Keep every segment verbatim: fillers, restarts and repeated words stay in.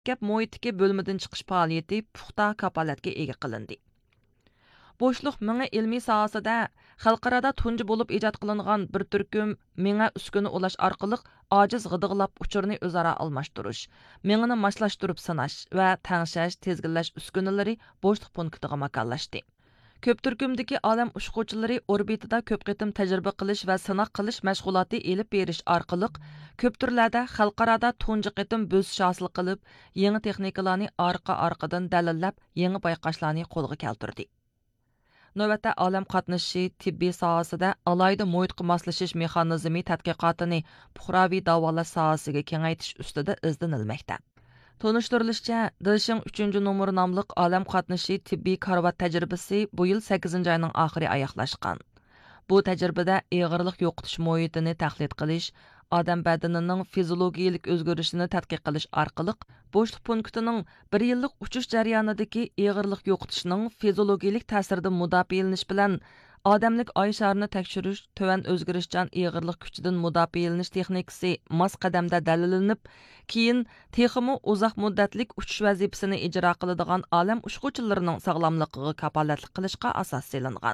murakkab muhitdagi bo'lmadan chiqish faoliyati puxta kapolatga ega qilindi. Boşluq ming'i ilmiy sohasida xalqarada tunji bo'lib ijod qilingan bir turkum ming'a uskuni ulash orqali ojiz g'idig'lab uchurni o'zaro almashtirish, ming'ini moslashtirib sinash va tangshash, tezginlash uskunalari boşluq punktiga makonlashdi. Ko'p turkumdagi olam ushquvchilari orbitida ko'p qitim tajriba qilish va sinoq qilish mashg'uloti elib berish orqali ko'p turlarda xalqarada tunji qitim bo'sish hosil qilib, yangi texnikalarni orqa-orqadan dalillab, yangi bayqashlarni qo'lga keltirdi. Növbətdə aləm qatnaşışı tibbi sahəsində alayda muhitqa moslashish mexanizmi tədqiqatını puxravi davolash sahəsiga kengaytish ustida izlanilmoqda. Tonuşturilishicha, Dilshing uchinchi nomer nomli aləm qatnaşışı tibbi karvat tajribasi bu yil sakkizinchi oyning oxiri oyoqlashgan. Bu tajribada ig'irlik yo'qotish muhitini tahlil qilish, odam badanining fiziologiyalik o'zgarishini tadqiq qilish orqali bo'shliq punktining bir yillik uchish jarayonidagi ig'irlik yo'qotishning fiziologiyalik ta'siridan mudofialanish bilan odamlik oy sharini tekshirish tuvan o'zgarishchan ig'irlik kuchidan mudofialanish texnikasi mos qadamda dalillanib, keyin texmi uzoq muddatlik uchish vazifasini ijro qiladigan olam ushquvchilarining sog'lomligiga kapolatlik qilishga asos solingan.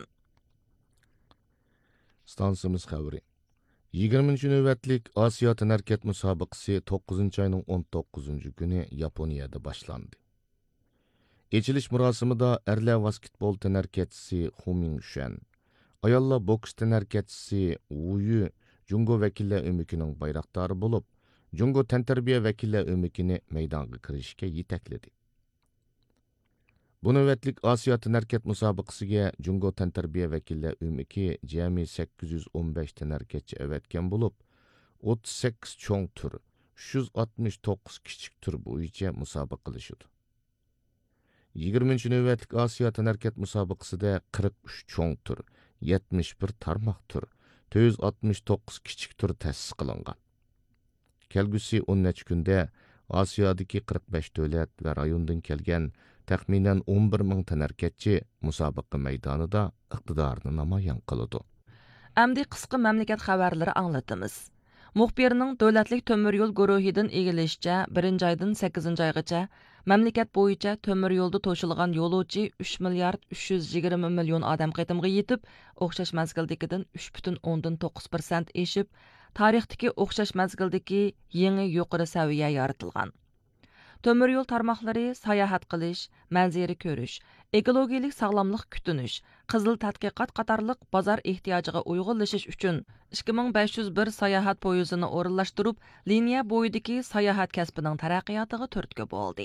Stansimiz xabari. yigirmanchi navbatlik Osiyo tanarkat musobaqasi to'qqizinchi oyning o'n to'qqizinchi kuni Yaponiyada boshlandi. Echilish marosimida erlar basketbol tanarkatchisi Hu Mingshan, ayollar boks tanarkatchisi Wu Yu Jungo vakillar o'mikining bayroqdori bo'lib, Jungo tantarbiya vakillar o'mikini maydonga kirishga yetakladi. Bu navbatlik Osiyo tanarkat musobaqasiga Jungo tantarbiya vakillar o'miki jami sakkiz yuz o'n besh tanarkatchi avatgan bo'lib, o'ttiz sakkiz cho'ng tur, uch yuz oltmish to'qqiz kichik tur bo'yicha musobaqa qilishdi. yigirmanchi navbatlik Osiyo tanarkat musobaqasida qirq uch cho'ng tur, yetmish bir tarmoq tur, to'rt yuz oltmish to'qqiz kichik tur ta'sis qilingan. Kelgusi o'n necha kunda Osiyodagi qirq besh davlat va rayondan kelgan taxminan o'n bir ming tanarkatchi musobaqa maydonida iqtidorini namoyon qiladi. Amdi qisqa mamlakat xabarlari anglatamiz. Muxbirning davlatlik temir yo'l guruhidan egilishicha, birinchi oydan sakkizinchi oygacha mamlakat bo'yicha temir yo'lda to'shilgan yo'lovchi uch milliard uch yuz yigirma million odam qitimga yetib, o'xshash mazgildagidan uch butun o'ndan to'qqiz persent eshib, tarixdagi o'xshash mazgildagi yangi yuqori saviya yoritilgan. Temir yo'l tarmoqlari sayohat qilish, manzara ko'rish, ekologiyalik sog'lomlik kutinish, qizil tadqiqot qatorliq bozor ehtiyojiga uyg'unlashish uchun ikki ming besh yuz bir sayohat poyezdini o'rinlashtirib, liniya bo'yidagi sayohat kasbining taraqqiyotiga turtki bo'ldi.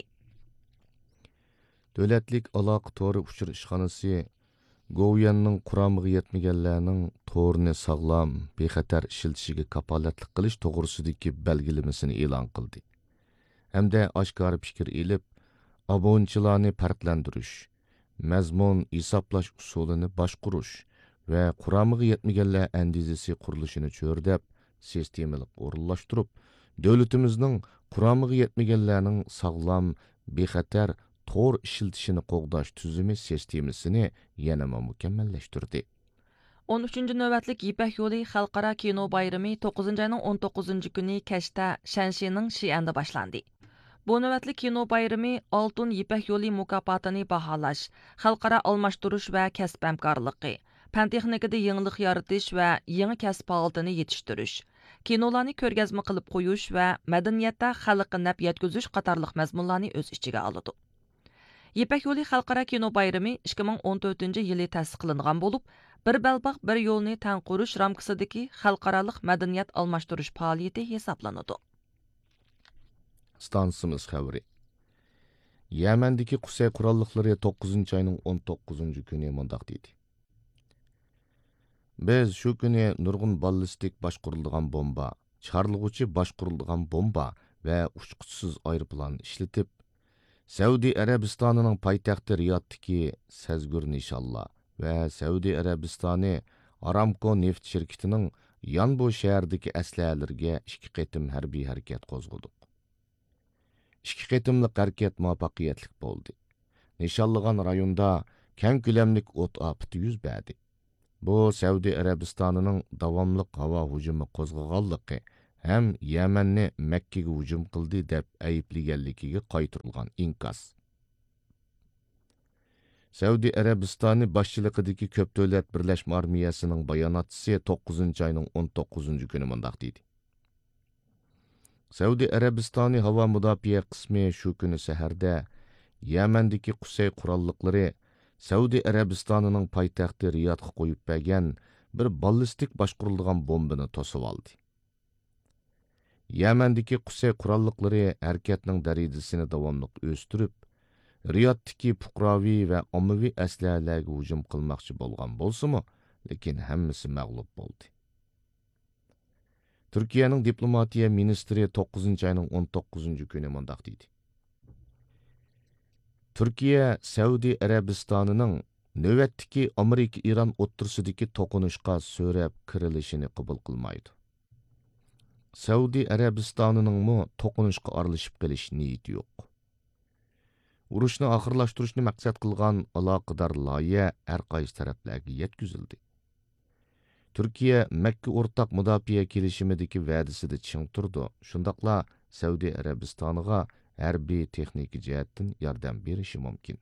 Davlatlik aloqa to'ri uchur ishxonasi Goviyanning quramiga yetmaganlarning to'rini sog'lom, bexatar ishlatishiga kapolatlik qilish to'g'risidagi belgilamasini e'lon qildi. Hamda oshkora fikr elib, abonchilarni farqlantirish, mazmun hisoblash usulini boshqarish va quramiga yetmaganlar andizasi qurilishini cho'rdab, sistemalik o'rinlashtirib, davlatimizning quramiga yetmaganlarning sog'lom, bexatar to'r ishlatishini qo'g'dash tuzumi sistemasini yanama mukammallashtirdi. o'n uchinchi navbatlik Ipak yo'li xalqaro kino bayrami to'qqizinchi oyning o'n to'qqizinchi kuni kechda Shanshining Shianda boshlandi. Bu navbatlik kino bayrami Oltin Ipak yo'li mukofotini baholash, xalqaro almashtirish va kasb hamkorligi, fan texnikada yangilik yaratish va yangi kasb faoliyatini yetishtirish, kinolarni ko'rgazma qilib qo'yish va madaniyatda xalqqa naf yetkazish qatorliq mazmunlarni o'z ichiga oladi. Ipak yo'li xalqaro kino bayrami ikki ming o'n to'rtinchi yili ta'sis qilingan bo'lib, bir balbaq bir yo'lni tan qurish ramkasidagi xalqaroliq madaniyat almashtirish faoliyati hisoblanadi. Stansimiz xabari. Yamandagi Qusay qurolliqlari to'qqizinchi oyning o'n to'qqizinchi kuni mundaq deydi. Biz shu kuni nurg'un ballistik boshqurilgan bomba, chiqarilg'uchi boshqurilgan bomba va uchquchsiz aeroplan ishlatib, Saudiya Arabistonining poytaxti Riyoddagi Sazgur Nishonlar va Saudiya Arabistoni Aramco neft shirkatining Yanbu shahridagi aslahalarga ikki qitim harbiy harakat qo'zg'adik. Ikki qitimlik harakat muvaffaqiyatli bo'ldi. Nishonlagan rayonda keng ko'lamlik o't ofati yuz berdi. Bu Saudiya Arabistonining davomli havo hujumi qo'zg'aganligi ham Yamanni Makkaga hujum qildi deb ayıplaganligiga qaytarilgan inkos. Saudiya Arabistoni boshchiligidagi ko'p davlat birlashma armiyasining bayonotchisi to'qqizinchi oyning o'n to'qqizinchi kuni mundaq dedi. Saudiya Arabistoni havo mudofaa qismi shu kuni saharda Yamandagi Qusay qurolliqlari Saudiya Arabistonining poytaxti Riyodga qo'yib bergan bir ballistik boshqarilgan bombani to'sib oldi. Yamandagi Qusay qurolliqlari harakatning darajasini davomli o'stirib, Riyoddagi fuqaroviy va ommaviy aslahalarga hujum qilmoqchi bo'lgan bo'lsa-mu, lekin hammasi mag'lub bo'ldi. Turkiyaning diplomatiya ministri to'qqizinchi oyning o'n to'qqizinchi kuni mundaq dedi. Turkiya Saudiya Arabistonining navbatdagi Amerika-Iran o'ttirsidagi to'qinishga so'rab kirilishini qabul qilmaydi. Saudiya Arabistonining mu to'qinishga aralashib qilish niyati yo'q. Urushni oxirlashtirishni maqsad qilgan aloqador loyiha har qaysi taraflarga yetkazildi. Turkiya Makka o'rtaq mudofaa kelishimidagi va'dasida ching turdi. Shundaqla Saudiya Arabistoniga harbiy texnik jihatdan yordam berishi mumkin.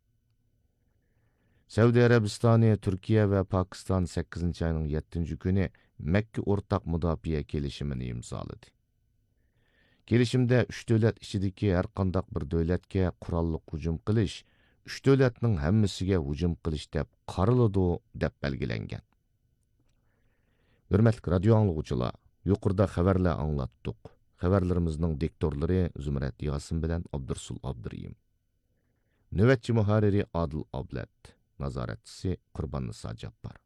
Saudiya Arabistoni Turkiya va Pokiston sakkizinchi oyning yettinchi kuni Makka o'rtaq mudofaa kelishimini imzoladi. Kelishimda uch davlat ichidagi har qanday bir davlatga qurolli hujum qilish, uch davlatning hammasiga hujum qilish deb qaraladi deb belgilangan. Hurmatli radio anglag'uvchilar, yuqorida xabarlar anglatdik. Xabarlarimizning diktorlari Zumrat Yosin bilan Abdursul Abduriyim. Navbatchi muharriri Adil Ablat, nazoratchisi Qurbon Niso Jabbor.